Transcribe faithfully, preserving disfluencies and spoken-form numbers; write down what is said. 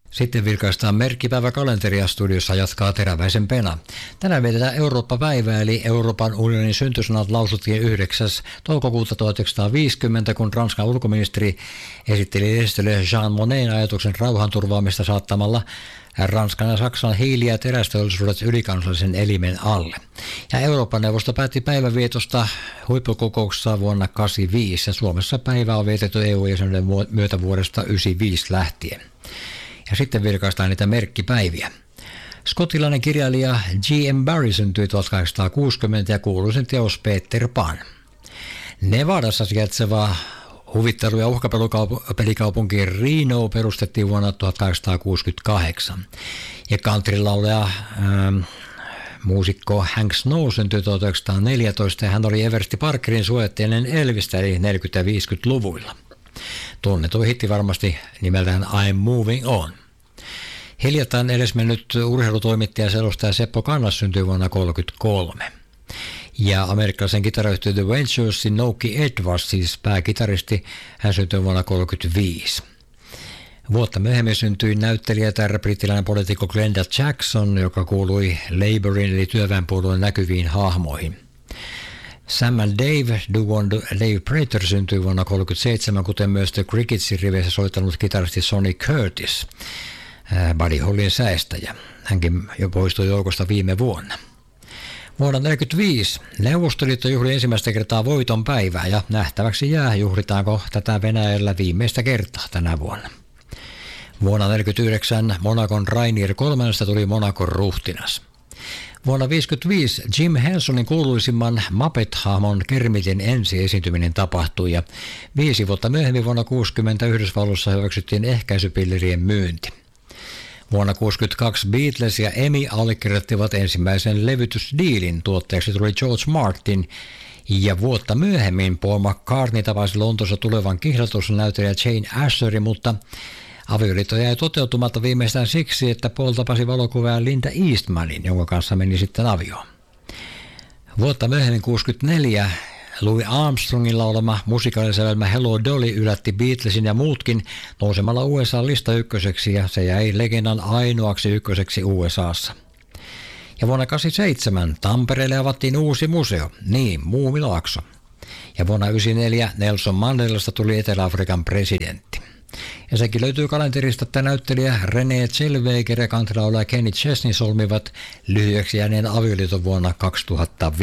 Sitten vilkaistaan merkkipäiväkalenteria, studiossa jatkaa Teräväisen Pena. Tänään vietetään Eurooppa-päivää, eli Euroopan unionin syntysanat lausuttiin yhdeksäs toukokuuta tuhatyhdeksänsataaviisikymmentä, kun Ranskan ulkoministeri esitteli lehdistölle Jean Monnetin ajatuksen rauhanturvaamista saattamalla Ranskan ja Saksan hiili- ja terästeollisuudet ylikansallisen elimen alle. Ja Euroopan neuvosto päätti päivävietosta huippukokouksessa vuonna tuhatyhdeksänsataakahdeksankymmentäviisi, ja Suomessa päivää on vietetty E U-jäsenyyden myötä vuodesta yhdeksänkymmentäviisi lähtien. Ja sitten vilkaistaan niitä merkkipäiviä. Skottilainen kirjailija G M Barrie syntyi tuhatkahdeksansataakuusikymmentä ja kuuluisin teos Peter Pan. Nevadassa sijaitseva huvittelu- ja uhkapelikaupunki Reno perustettiin vuonna tuhatkahdeksansataakuusikymmentäkahdeksan. Ja countrylaulaja ähm, muusikko Hank Snow syntyi tuhatyhdeksänsataaneljätoista ja hän oli Eversti Parkerin suojattelinen Elvistä eli neljäkymmentä- ja viisikymmentäluvuilla. Tunnettu hitti varmasti nimeltään I'm Moving On. Hiljattain edesmennyt urheilutoimittaja ja selostaja Seppo Kannas syntyi vuonna tuhatyhdeksänsataakolmekymmentäkolme. Ja amerikkalaisen kitarayhtiö The Venturesin Noki Edwards, siis pääkitaristi, hän syntyi vuonna tuhatyhdeksänsataakolmekymmentäviisi. Vuotta myöhemmin syntyi näyttelijätär brittiläinen poliitikko Glenda Jackson, joka kuului Labourin eli työväenpuolueen näkyviin hahmoihin. Sam and Dave, duon Dave Prater syntyi vuonna tuhatyhdeksänsataakolmekymmentäseitsemän, kuten myös The Cricketsin riveissä soittanut kitaristi Sonny Curtis, Buddy Hollyn säestäjä. Hänkin jo poistui joukosta viime vuonna. Vuonna tuhatyhdeksänsataaneljäkymmentäviisi Neuvostoliitto juhli ensimmäistä kertaa voiton päivää ja nähtäväksi jää, juhlitaanko tätä Venäjällä viimeistä kertaa tänä vuonna. Vuonna tuhatyhdeksänsataaneljäkymmentäyhdeksän Monacon Rainier kolmannesta tuli Monacon ruhtinas. Vuonna tuhatyhdeksänsataaviisikymmentäviisi Jim Hensonin kuuluisimman Muppet-hahmon Kermitin ensi esiintyminen tapahtui ja viisi vuotta myöhemmin vuonna tuhatyhdeksänsataakuusikymmentä Yhdysvalloissa hyväksyttiin ehkäisypillerien myynti. Vuonna tuhatyhdeksänsataakuusikymmentäkaksi Beatles ja EMI allekirjoittivat ensimmäisen levytysdiilin, tuotteeksi tuli George Martin, ja vuotta myöhemmin Paul McCartney tapasi Lontoossa tulevan kihlattusnäyttelijä Jane Asherin, mutta avioliitto jäi toteutumatta viimeistään siksi, että Paul tapasi valokuvaaja Linda Eastmanin, jonka kanssa meni sitten avioon. Vuotta myöhemmin tuhatyhdeksänsataakuusikymmentäneljä Louis Armstrongin laulama musikaalisen Hello Dolly yllätti Beatlesin ja muutkin nousemalla U S A-lista ykköseksi, ja se jäi legendan ainoaksi ykköseksi U S A:ssa. Ja vuonna tuhatyhdeksänsataaseitsemän Tampereelle avattiin uusi museo, niin Muumilaakso. Ja vuonna tuhatyhdeksänsataayhdeksänkymmentäneljä Nelson Mandelasta tuli Etelä-Afrikan presidentti. Ja sekin löytyy kalenterista, että näyttelijä Renée Zellweger ja countrylaulaja Kenny Chesney solmivat lyhyeksi jääneen avioliiton vuonna kaksituhattaviisi.